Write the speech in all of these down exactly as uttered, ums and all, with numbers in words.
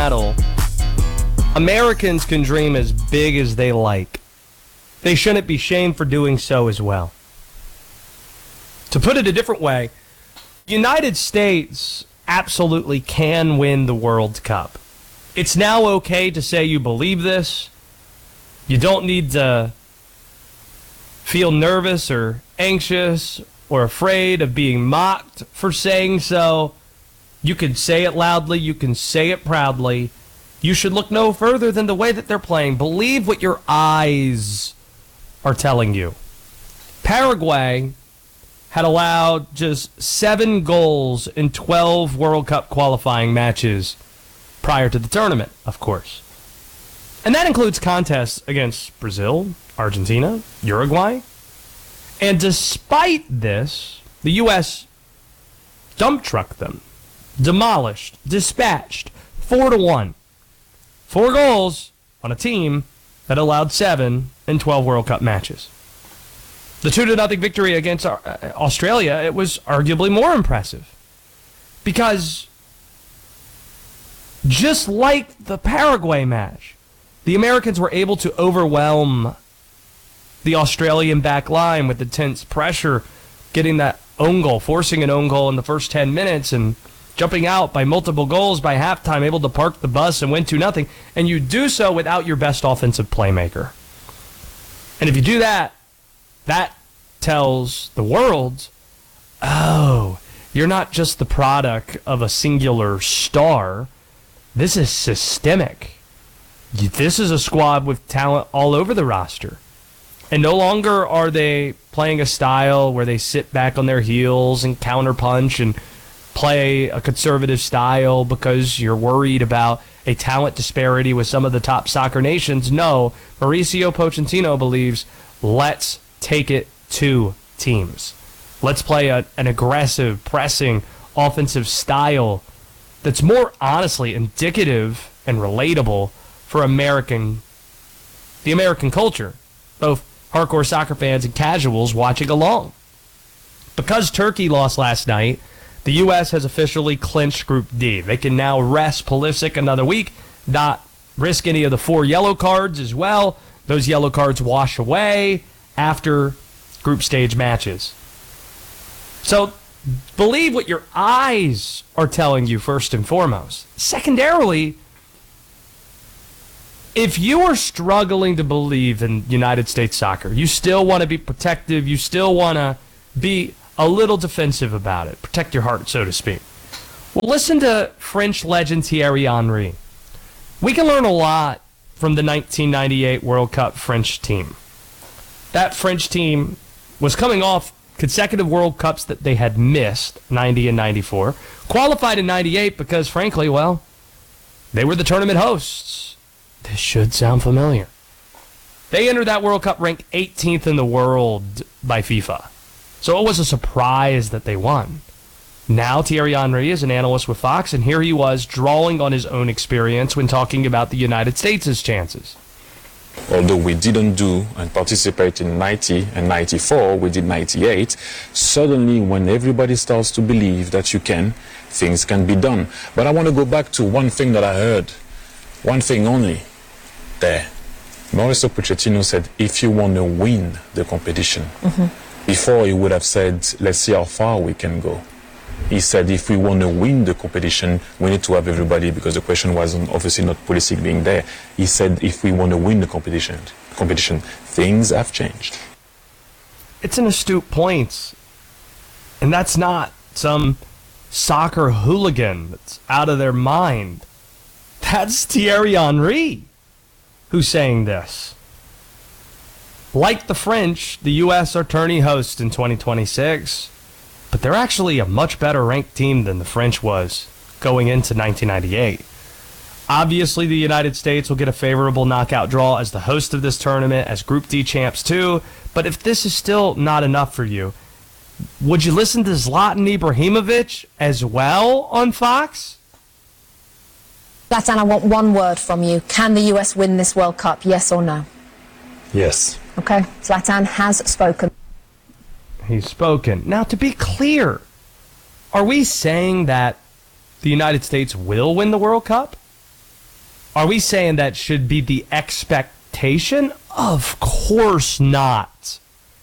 medal, Americans can dream as big as they like. They shouldn't be shamed for doing so as well. To put it a different way, the United States absolutely can win the World Cup. It's now okay to say you believe this. You don't need to feel nervous or anxious or afraid of being mocked for saying so. You can say it loudly. You can say it proudly. You should look no further than the way that they're playing. Believe what your eyes are telling you. Paraguay had allowed just seven goals in twelve World Cup qualifying matches prior to the tournament, of course. And that includes contests against Brazil, Argentina, Uruguay. And despite this, the U S dump trucked them, demolished, dispatched, four to one. Four goals on a team that allowed seven in twelve World Cup matches. The two to nothing victory against Australia, it was arguably more impressive. Because just like the Paraguay match, the Americans were able to overwhelm the Australian back line with intense pressure, getting that own goal, forcing an own goal in the first ten minutes and jumping out by multiple goals by halftime, able to park the bus and win two nothing. And you do so without your best offensive playmaker. And if you do that, that tells the world, oh, you're not just the product of a singular star. This is systemic. This is a squad with talent all over the roster. And no longer are they playing a style where they sit back on their heels and counterpunch and play a conservative style because you're worried about a talent disparity with some of the top soccer nations. No, Mauricio Pochettino believes, let's take it to teams. Let's play a, an aggressive, pressing, offensive style that's more honestly indicative and relatable for American, the American culture, both hardcore soccer fans and casuals watching along. Because Turkey lost last night, the U S has officially clinched Group D. They can now rest Pulisic another week, not risk any of the four yellow cards as well. Those yellow cards wash away after group stage matches. So believe what your eyes are telling you first and foremost. Secondarily, if you are struggling to believe in United States soccer, you still want to be protective, you still want to be a little defensive about it, protect your heart, so to speak. Well, listen to French legend Thierry Henry. We can learn a lot from the nineteen ninety-eight World Cup French team. That French team was coming off consecutive World Cups that they had missed, ninety and ninety-four, qualified in ninety-eight because, frankly, well, they were the tournament hosts. This should sound familiar. They entered that World Cup ranked eighteenth in the world by FIFA. So it was a surprise that they won. Now Thierry Henry is an analyst with Fox, and here he was drawing on his own experience when talking about the United States' chances. Although we didn't do and participate in ninety and ninety-four, we did ninety-eight. Suddenly, when everybody starts to believe that you can, things can be done. But I want to go back to one thing that I heard. One thing only. There. Mauricio Pochettino said, if you want to win the competition. Mm-hmm. Before, he would have said, let's see how far we can go. He said, if we want to win the competition, we need to have everybody, because the question was obviously not Pulisic being there. He said, if we want to win the competition, competition, things have changed. It's an astute point. And that's not some soccer hooligan that's out of their mind. That's Thierry Henry who's saying this. Like the French, the U S are tourney hosts in twenty twenty-six, but they're actually a much better ranked team than the French was going into nineteen ninety-eight. Obviously, the United States will get a favorable knockout draw as the host of this tournament, as Group D champs too, but if this is still not enough for you, would you listen to Zlatan Ibrahimovic as well on Fox? Zlatan, I want one word from you. Can the U S win this World Cup, yes or no? Yes. Okay, Zlatan has spoken. He's spoken. Now, to be clear, are we saying that the United States will win the World Cup? Are we saying that should be the expectation? Of course not.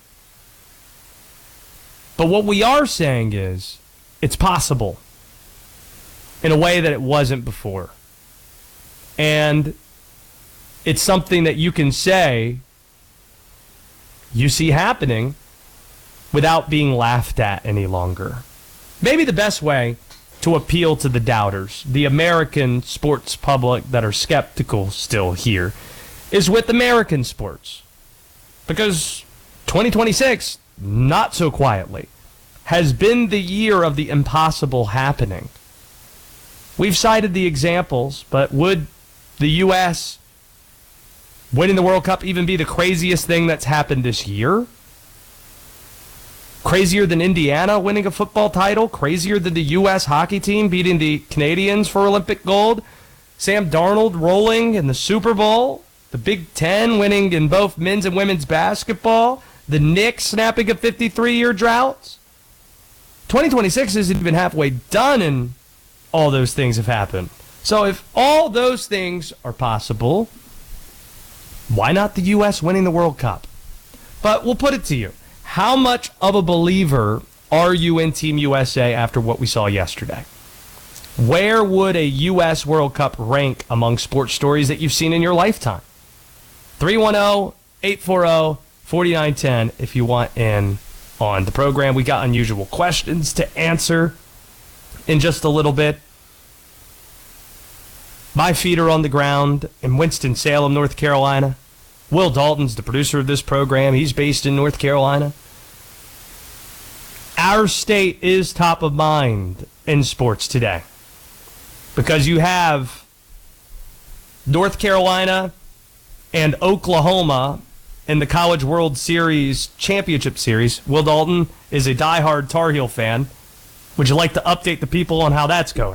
But what we are saying is it's possible in a way that it wasn't before. And it's something that you can say you see happening without being laughed at any longer. Maybe the best way to appeal to the doubters, the American sports public that are skeptical still here, is with American sports. Because twenty twenty-six, not so quietly, has been the year of the impossible happening. We've cited the examples, but would the U S winning the World Cup even be the craziest thing that's happened this year? Crazier than Indiana winning a football title? Crazier than the U S hockey team beating the Canadians for Olympic gold? Sam Darnold rolling in the Super Bowl? The Big Ten winning in both men's and women's basketball? The Knicks snapping a fifty-three-year drought? twenty twenty-six isn't even halfway done and all those things have happened. So if all those things are possible, why not the U S winning the World Cup? But we'll put it to you. How much of a believer are you in Team U S A after what we saw yesterday? Where would a U S World Cup rank among sports stories that you've seen in your lifetime? three one zero, eight four zero, four nine one zero if you want in on the program. We got unusual questions to answer in just a little bit. My feet are on the ground in Winston-Salem, North Carolina. Will Dalton's the producer of this program. He's based in North Carolina. Our state is top of mind in sports today because you have North Carolina and Oklahoma in the College World Series Championship Series. Will Dalton is a diehard Tar Heel fan. Would you like to update the people on how that's going?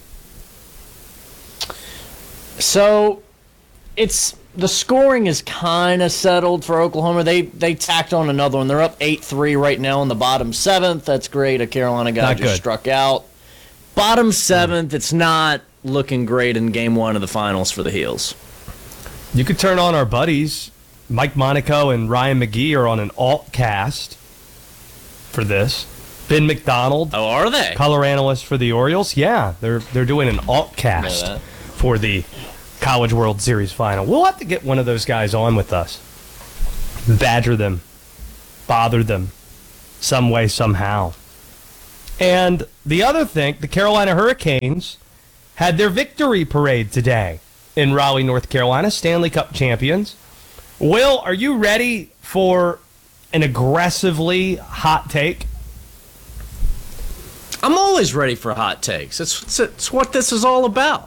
So, it's the scoring is kind of settled for Oklahoma. They they tacked on another one. They're up eight three right now in the bottom seventh. That's great. A Carolina guy Not just good. struck out. Bottom seventh, it's not looking great in game one of the finals for the Heels. You could turn on our buddies. Mike Monaco and Ryan McGee are on an alt cast for this. Ben McDonald, Oh, are they? color analyst for the Orioles. Yeah, they're they're doing an alt cast Know that. for the College World Series final. We'll have to get one of those guys on with us. Badger them. Bother them. Some way, somehow. And the other thing, the Carolina Hurricanes had their victory parade today in Raleigh, North Carolina, Stanley Cup champions. Will, are you ready for an aggressively hot take? I'm always ready for hot takes. It's, it's, it's what this is all about.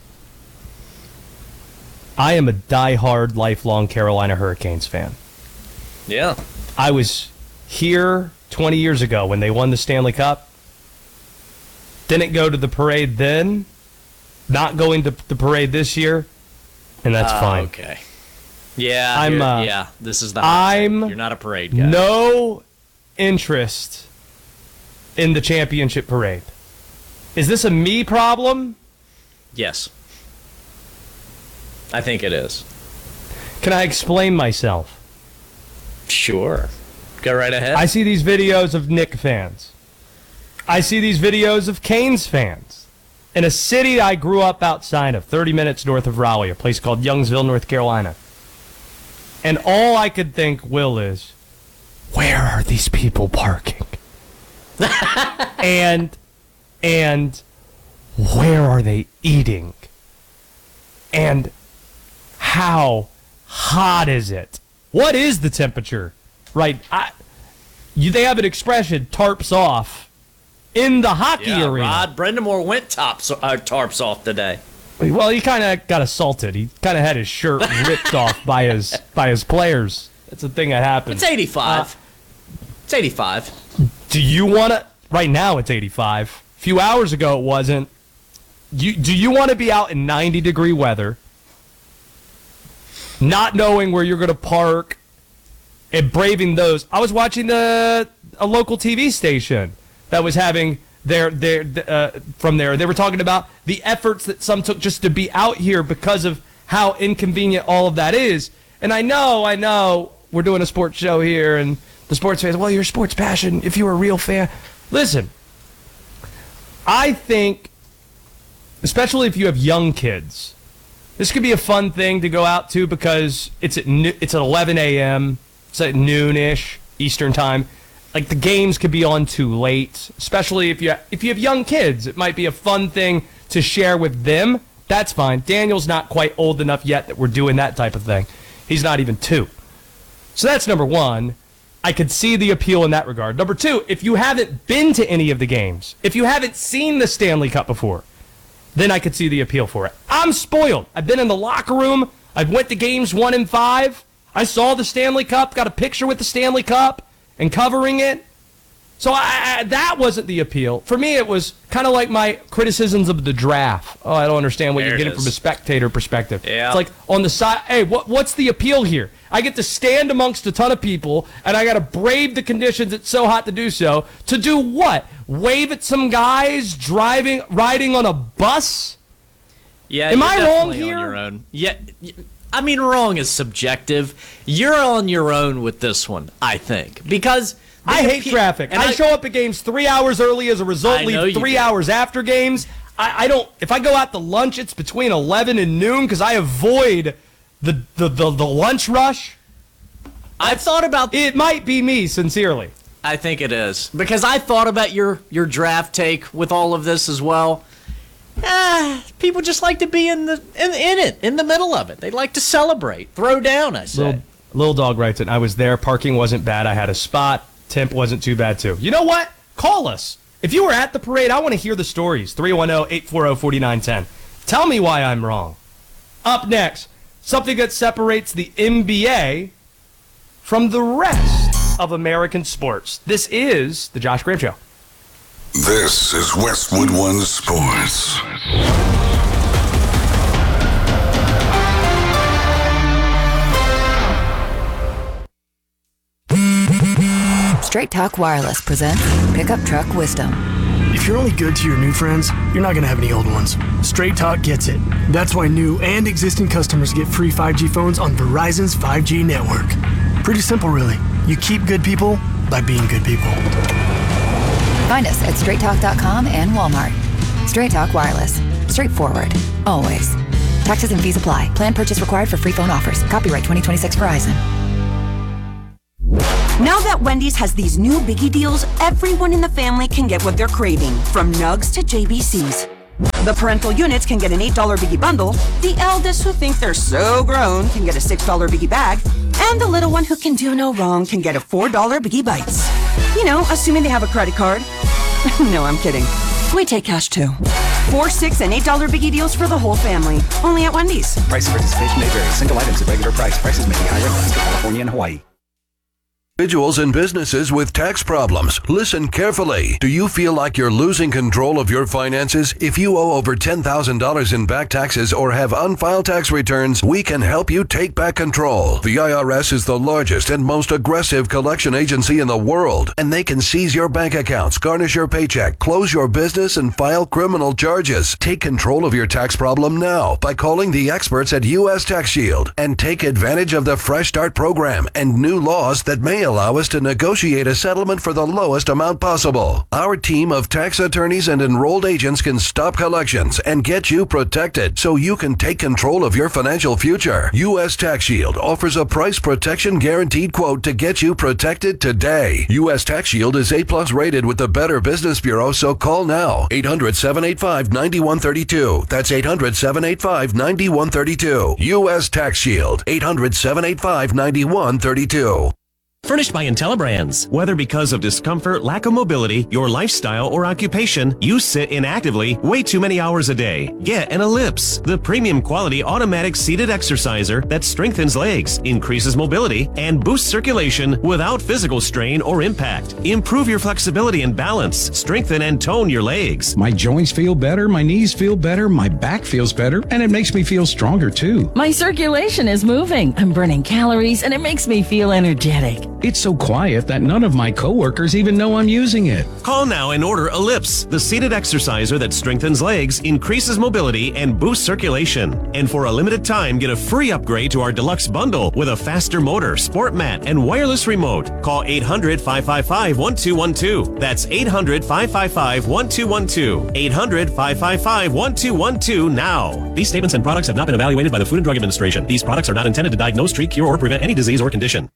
I am a diehard, lifelong Carolina Hurricanes fan. Yeah. I was here twenty years ago when they won the Stanley Cup. Didn't go to the parade then. Not going to the parade this year. And that's Uh, fine. Okay. Yeah. I'm, you're- uh, yeah. This is the. hot take. I'm You're not a parade guy. no interest in the championship parade. Is this a me problem? Yes. I think it is. Can I explain myself? Sure. Go right ahead. I see these videos of Knick fans. I see these videos of Canes fans. In a city I grew up outside of, thirty minutes north of Raleigh, a place called Youngsville, North Carolina. And all I could think, Will, is, where are these people parking? and, and where are they eating? And how hot is it? What is the temperature? Right. I, you, they have an expression, tarps off, in the hockey yeah, arena. Rod Brendamore went tops, uh, tarps off today. Well, he kind of got assaulted. He kind of had his shirt ripped off by his by his players. That's the thing that happened. It's eighty-five. Uh, it's eighty-five. Do you want to? Right now, it's eighty-five. A few hours ago, it wasn't. You do you want to be out in ninety degree weather, not knowing where you're going to park, and braving those? I was watching the a local T V station that was having there, there, uh, from there. They were talking about the efforts that some took just to be out here because of how inconvenient all of that is. And I know, I know, we're doing a sports show here, and the sports fans, well, you're a sports passion if you were a real fan. Listen, I think, especially if you have young kids, this could be a fun thing to go out to because it's at no, it's at eleven a.m., it's at noon-ish Eastern time. Like, the games could be on too late, especially if you if you have young kids. It might be a fun thing to share with them. That's fine. Daniel's not quite old enough yet that we're doing that type of thing. He's not even two. So that's number one. I could see the appeal in that regard. Number two, if you haven't been to any of the games, if you haven't seen the Stanley Cup before, then I could see the appeal for it. I'm spoiled. I've been in the locker room. I've went to games one and five. I saw the Stanley Cup, got a picture with the Stanley Cup and covering it. So I, I, that wasn't the appeal. For me, it was kind of like my criticisms of the draft. Oh, I don't understand what There you're it getting is. from a spectator perspective. Yeah. It's like on the side, hey, what, what's the appeal here? I get to stand amongst a ton of people, and I got to brave the conditions. It's so hot to do so. To do what? Wave at some guys driving, riding on a bus? Yeah, Am you're I definitely wrong on here? your own. Yeah, y- I mean, wrong is subjective. You're on your own with this one, I think, because the I hate appe- traffic. and I, show up at games three hours early as a result, I know leave you three do. hours after games. I, I don't. If I go out to lunch, it's between eleven and noon because I avoid the, the, the, the lunch rush. I've thought about. It might be me, sincerely. I think it is because I thought about your your draft take with all of this as well. Ah, people just like to be in the in, in it, in the middle of it. They like to celebrate, throw down. I say. Little, little dog writes it. I was there. Parking wasn't bad. I had a spot. Temp wasn't too bad, too. You know what? Call us. If you were at the parade, I want to hear the stories. three one zero, eight four zero, four nine one zero. Tell me why I'm wrong. Up next, something that separates the N B A from the rest of American sports. This is the Josh Graham Show. This is Westwood One Sports. Straight Talk Wireless presents Pickup Truck Wisdom. If you're only good to your new friends, you're not going to have any old ones. Straight Talk gets it. That's why new and existing customers get free five G phones on Verizon's five G network. Pretty simple, really. You keep good people by being good people. Find us at straight talk dot com and Walmart. Straight Talk Wireless. Straightforward. Always. Taxes and fees apply. Plan purchase required for free phone offers. Copyright twenty twenty-six Verizon. Now that Wendy's has these new biggie deals, everyone in the family can get what they're craving, from nugs to J B Cs. The parental units can get an eight dollar biggie bundle, the eldest who think they're so grown can get a six dollar biggie bag, and the little one who can do no wrong can get a four dollar biggie bites. You know, assuming they have a credit card. No, I'm kidding. We take cash too. Four, six, and eight dollar biggie deals for the whole family. Only at Wendy's. Price and participation may vary. Single items at regular price. Prices may be higher in Alaska, California, and Hawaii. Individuals and businesses with tax problems, listen carefully. Do you feel like you're losing control of your finances? If you owe over ten thousand dollars in back taxes or have unfiled tax returns, we can help you take back control. The I R S is the largest and most aggressive collection agency in the world, and they can seize your bank accounts, garnish your paycheck, close your business, and file criminal charges. Take control of your tax problem now by calling the experts at U S Tax Shield and take advantage of the Fresh Start program and new laws that may allow us to negotiate a settlement for the lowest amount possible. Our team of tax attorneys and enrolled agents can stop collections and get you protected so you can take control of your financial future. U S Tax Shield offers a price protection guaranteed quote to get you protected today. U S Tax Shield is A plus rated with the Better Business Bureau, so call now. eight hundred, seven eight five, nine one three two. That's eight hundred, seven eight five, nine one three two. U S Tax Shield. eight hundred, seven eight five, nine one three two. Furnished by IntelliBrands. Whether because of discomfort, lack of mobility, your lifestyle, or occupation, you sit inactively way too many hours a day. Get an Ellipse, the premium quality automatic seated exerciser that strengthens legs, increases mobility, and boosts circulation without physical strain or impact. Improve your flexibility and balance, strengthen and tone your legs. My joints feel better, my knees feel better, my back feels better, and it makes me feel stronger too. My circulation is moving. I'm burning calories, and it makes me feel energetic. It's so quiet that none of my coworkers even know I'm using it. Call now and order Ellipse, the seated exerciser that strengthens legs, increases mobility, and boosts circulation. And for a limited time, get a free upgrade to our deluxe bundle with a faster motor, sport mat, and wireless remote. Call eight hundred, five five five, one two one two. That's eight hundred, five five five, one two one two. eight hundred, five five five, one two one two now. These statements and products have not been evaluated by the Food and Drug Administration. These products are not intended to diagnose, treat, cure, or prevent any disease or condition.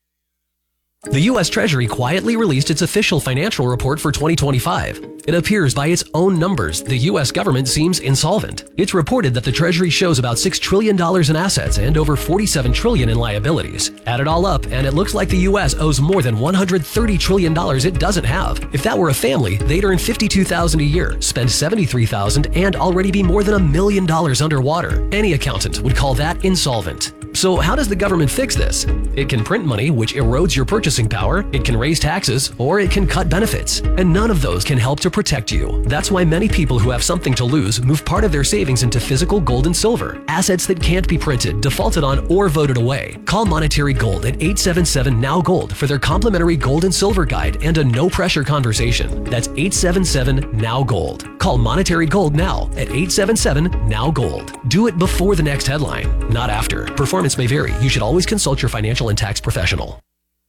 The U S Treasury quietly released its official financial report for twenty twenty-five. It appears by its own numbers the U S government seems insolvent. It's reported that the Treasury shows about six trillion dollars in assets and over forty-seven trillion dollars in liabilities. Add it all up, and it looks like the U S owes more than one hundred thirty trillion dollars it doesn't have. If that were a family, they'd earn fifty-two thousand dollars a year, spend seventy-three thousand dollars, and already be more than a million dollars underwater. Any accountant would call that insolvent. So how does the government fix this? It can print money, which erodes your purchasing power, it can raise taxes, or it can cut benefits. And none of those can help to protect you. That's why many people who have something to lose move part of their savings into physical gold and silver, assets that can't be printed, defaulted on, or voted away. Call Monetary Gold at eight seven seven, N O W Gold for their complimentary gold and silver guide and a no-pressure conversation. That's eight seven seven, N O W Gold. Call Monetary Gold now at eight seven seven, N O W Gold. Do it before the next headline, not after. Performance may vary. You should always consult your financial and tax professional.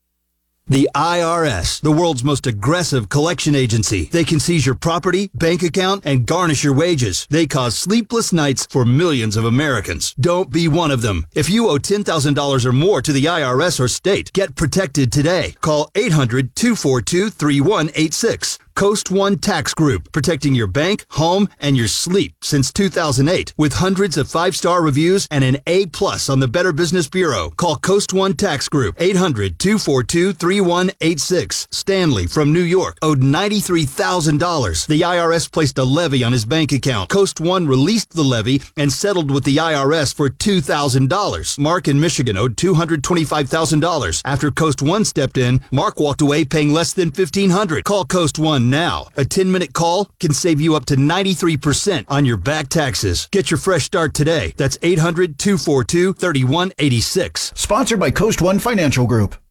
The I R S, the world's most aggressive collection agency. They can seize your property, bank account, and garnish your wages. They cause sleepless nights for millions of Americans. Don't be one of them. If you owe ten thousand dollars or more to the I R S or state, get protected today. Call eight hundred, two four two, three one eight six. Coast One Tax Group, protecting your bank, home, and your sleep since two thousand eight. With hundreds of five-star reviews and an A plus on the Better Business Bureau. Call Coast One Tax Group, eight hundred, two four two, three one eight six. Stanley from New York owed ninety-three thousand dollars. The I R S placed a levy on his bank account. Coast One released the levy and settled with the I R S for two thousand dollars. Mark in Michigan owed two hundred twenty-five thousand dollars. After Coast One stepped in, Mark walked away paying less than fifteen hundred dollars. Call Coast One now. A ten-minute call can save you up to ninety-three percent on your back taxes. Get your fresh start today. That's eight hundred, two four two, three one eight six. Sponsored by Coast One Financial Group.